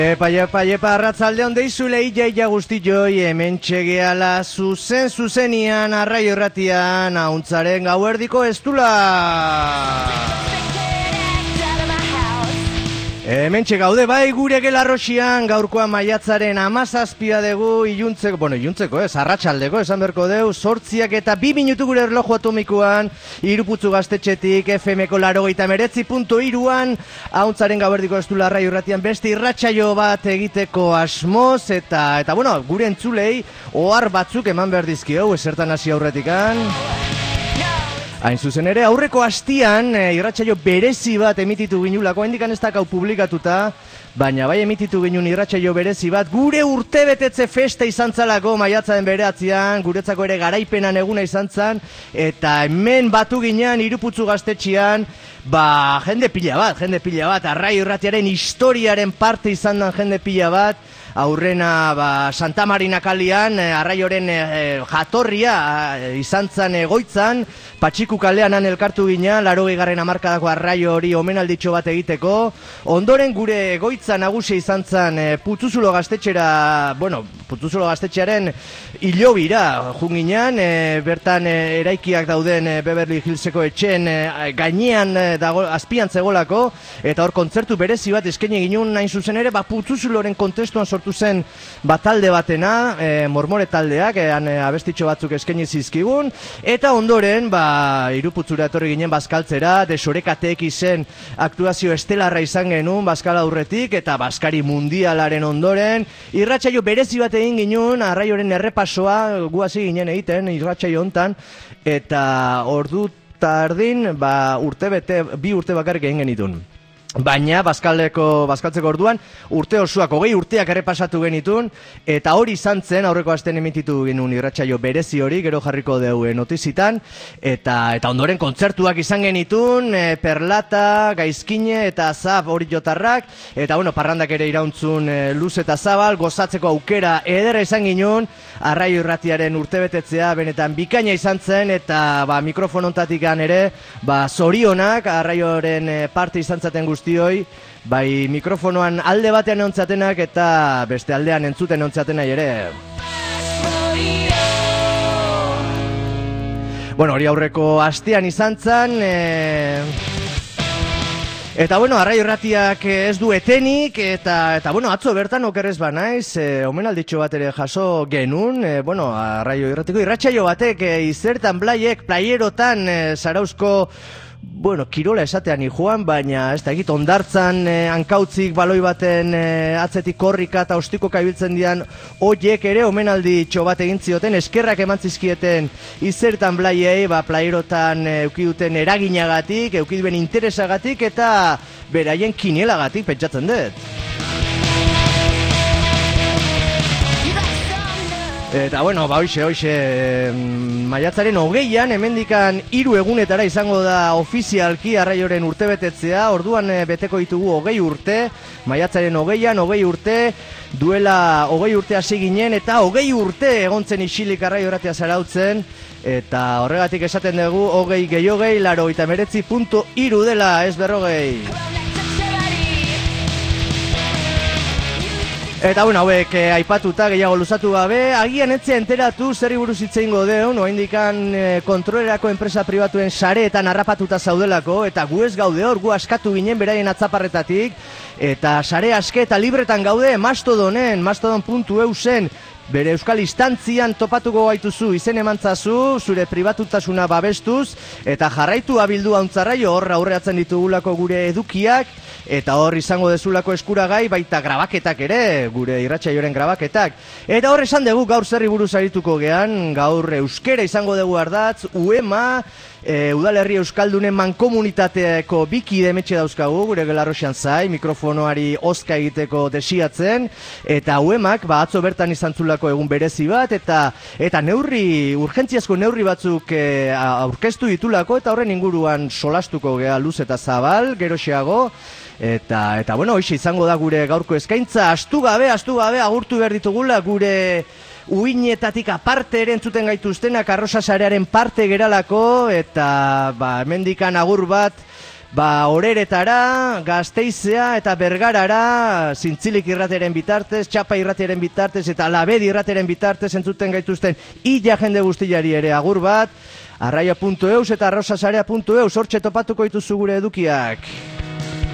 Epa, arratzalde hon deizule iaia guztioi, hemen txegeala zuzenian, arraio erratian, ahuntzaren gauerdiko estula. Hemen txegaude bai gure gelarroxian, gaurkoa maiatzaren 17 dugu, iluntzeko arratsaldeko, esan berko deu, 8 eta 2 minutu gure erloju atomikoan, Iruputzu gaztetxetik, FM-ko 89.3an, ahuntzaren gauerdiko estula arraio erratian beste irratsaio bat egiteko asmoz, eta gure entzulei, ohar batzuk eman behar dizkio, esertan hasi aurretikan. Hain zuzen ere, aurreko hastian irratsaio berezi bat emititu ginulako, hendikan ez dakau publikatuta, baina bai emititu ginun irratsaio berezi bat, gure urtebetetze festa izan zalako maiatzaren 9, guretzako ere garaipenan eguna izan zan, eta hemen batu ginean Iruputzu gaztetxean, jende pila bat, arraio irratiaren historiaren parte izan dan jende pila bat, aurrena Santa Marina kalian, arraioren jatorria izan zan egoitzan, Patxiku kalean elkartu gina, 80. hamarkadako arraio hori omenalditxo bat egiteko, ondoren gure egoitza nagusia izan zan Putzuzulo gaztetxearen hilobira junginan, bertan eraikiak dauden Beverly Hillseko etxen gainean azpian zegolako, eta hor kontzertu berezi bat eskaini ginun, nahin zuzen ere, Putzuzuloren kontestuan sortu zen talde batena, mormore taldeak, abestitxo batzuk eskaini zizkigun, eta ondoren, Iruputzura etorri ginen bazkaltzera, Desorekatek izen aktuazio estelarra izan genuen bazkala aurretik, eta bazkari mundialaren ondoren, irratsaio berezi bat egin ginuen, arraioren errepasoa, gu hasi ginen egiten, irratsaio hontan, eta ordu tardin, 2 urte bakarrik egin genitun. Baina, bazkaltzeko orduan, urte osoak, 20 urteak errepasatu genitun, eta hori izan zen, aurreko astean emititu genuen irratsaio berezi hori, gero jarriko dugu notizitan, eta ondoren kontzertuak izan genitun, Perlata, Gaizkine eta Zab hori jotarrak, eta parrandak ere irauntzun luz eta zabal, gozatzeko aukera ederra izan ginun, arraio irratiaren urtebetetzea, benetan bikaina izan zen, eta mikrofonontatik ere, zorionak, arraioren parte izan zaten guztioi, bai mikrofonoan alde batean ontzatenak eta beste aldean entzuten ontzatenai ere. Hori aurreko astean izan zen, eta arraio irratiak ez du etenik, eta atzo bertan okerrez banaiz, omenalditxo bat ere jaso genuen, arraio irratiko irratsaio batek izertan playerotan Zarauzko kirola esatean joan, baina ez da egit ondartzan hankautzik baloi baten atzetik korrika eta ostiko kaibiltzen dian oiek ere omenaldi txobat egin zioten, eskerrak eman zizkieten izertan blaiei, playerotan eukiduten eraginagatik, eukiduen interesagatik eta beraien kinielagatik pentsatzen dut. Eta hoxe, maiatzaren 20an, hemendikan 3 egunetara izango da ofizialki arraioren urtebetetzea, orduan beteko ditugu 20 urte, maiatzaren 20an, 20 urte, duela 20 urte hasi ginen, eta 20 urte egontzen isilik arraio irratia zarautzen, eta horregatik esaten dugu 20 gehi 89.3 dela, ez 40. Eta hauek aipatuta gehiago luzatu gabe, agian etzea enteratu zerri buruz hitzeingo deun, oraindikan kontrolerako enpresa pribatuen sareetan harrapatuta zaudelako, eta gu ez gaude hor, gu askatu ginen beraien atzaparretatik, eta sare aske eta libretan gaude mastodon.eu zen, bere euskal instantzian topatuko gaituzu, izen emantzazu, zure pribatutasuna babestuz, eta jarraitu abildu hauntzarraio hor aurreatzen ditugulako gure edukiak, eta hor izango dezulako eskuragai, baita grabaketak ere, gure irratsaioren grabaketak. Eta hor esan dugu gaur zerri buruz arituko gean, gaur euskera izango dugu ardatz, UEMA, Udalerri Euskaldunen mankomunitateako biki demetxe dauzkagu, gure gelarroxean zai, mikrofonoari oska egiteko desiatzen, eta UEMak atzo bertan izan zulako egun berezi bat, eta urgentziazko neurri batzuk aurkeztu ditulako, eta horren inguruan solastuko gea luz eta zabal, geroxeago, eta hoxe izango da gure gaurko eskaintza, astu gabe, agurtu behar ditugula gure uinetatik aparte ere entzuten gaituztenak arrosa sarearen parte geralako, eta hemendikan agur bat Oreretara, Gasteizea eta Bergarara, Zintzilik irrateren bitartez, Txapa irrateren bitartez eta Labedi irrateren bitartez entzuten gaituzten illa jende guztiari ere agur bat. Arraia.eus eta arrosasarea.eus hortxe topatuko dituzu gure edukiak.